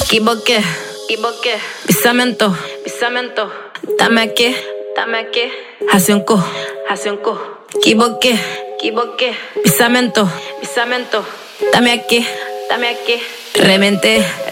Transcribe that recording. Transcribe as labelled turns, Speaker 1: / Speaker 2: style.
Speaker 1: Equivoqué, pisamento, dame aquí, hace un co, equivoqué, pisamento, dame aquí, reventé.